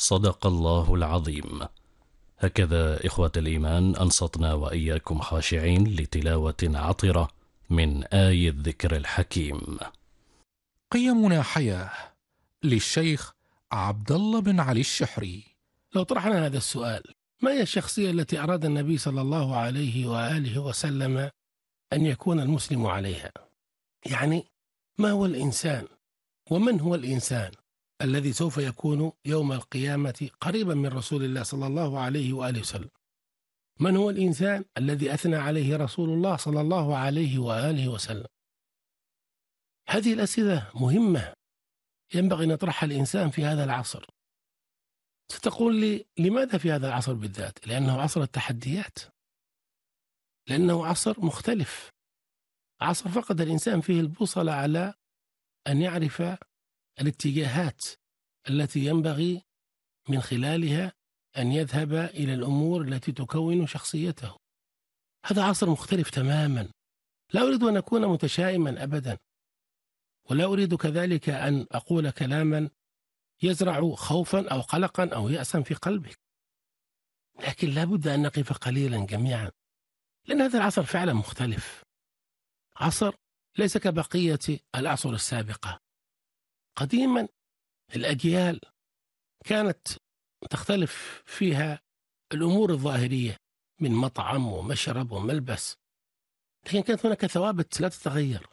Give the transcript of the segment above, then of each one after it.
صدق الله العظيم. هكذا إخوة الإيمان أنصتنا وإياكم خاشعين لتلاوة عطرة من آي الذكر الحكيم. قيمنا حياة للشيخ عبد الله بن علي الشحري. لو طرحنا هذا السؤال: ما هي الشخصية التي أراد النبي صلى الله عليه وآله وسلم أن يكون المسلم عليها؟ يعني ما هو الإنسان، ومن هو الإنسان الذي سوف يكون يوم القيامة قريبا من رسول الله صلى الله عليه وآله وسلم؟ من هو الإنسان الذي أثنى عليه رسول الله صلى الله عليه وآله وسلم؟ هذه الأسئلة مهمة ينبغي أن يطرحها الإنسان في هذا العصر. ستقول لي: لماذا في هذا العصر بالذات؟ لأنه عصر التحديات، لأنه عصر مختلف، عصر فقد الإنسان فيه البوصلة على أن يعرف الاتجاهات التي ينبغي من خلالها أن يذهب إلى الأمور التي تكون شخصيته. هذا عصر مختلف تماما. لا أريد أن أكون متشائما أبدا، ولا أريد كذلك أن أقول كلاما يزرع خوفا أو قلقا أو يأسا في قلبك، لكن لا بد أن نقف قليلا جميعا، لأن هذا العصر فعلا مختلف، عصر ليس كبقية الأعصر السابقة. قديما الأجيال كانت تختلف فيها الأمور الظاهرية من مطعم ومشرب وملبس، لكن كانت هناك ثوابت لا تتغير.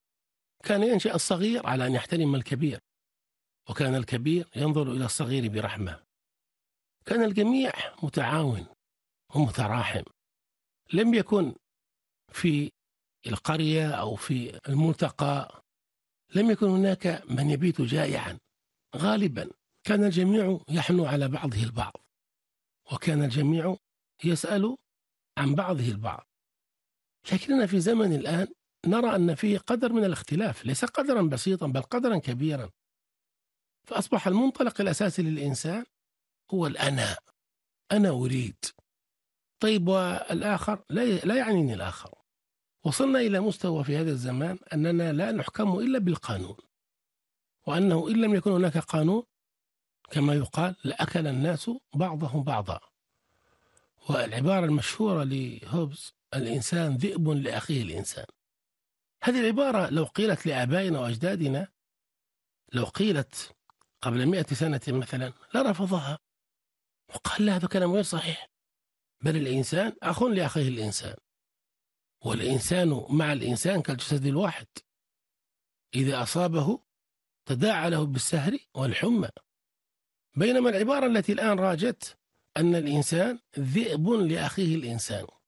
كان ينشأ الصغير على أن يحترم الكبير، وكان الكبير ينظر إلى الصغير برحمة، كان الجميع متعاون ومتراحم. لم يكن في القرية أو في الملتقى لم يكن هناك من يبيت جائعا. غالبا كان الجميع يحنو على بعضه البعض، وكان الجميع يسأل عن بعضه البعض. لكننا في زمن الآن نرى أن فيه قدر من الاختلاف، ليس قدرا بسيطا بل قدرا كبيرا. فأصبح المنطلق الأساسي للإنسان هو الأنا، أنا أريد. طيب والآخر لا يعنيني الآخر. وصلنا إلى مستوى في هذا الزمان أننا لا نحكم إلا بالقانون، وأنه إن لم يكن هناك قانون كما يقال لأكل الناس بعضهم بعضا. والعبارة المشهورة لهوبز: الإنسان ذئب لأخيه الإنسان. هذه العبارة لو قيلت لآبائنا وأجدادنا، لو قيلت قبل 100 سنة مثلا، لرفضها وقال: لا، هذا كلام غير صحيح، بل الإنسان أخ لأخيه الإنسان، والإنسان مع الإنسان كالجسد الواحد، إذا أصابه تداعى له بالسهر والحمى. بينما العبارة التي الآن راجت أن الإنسان ذئب لأخيه الإنسان.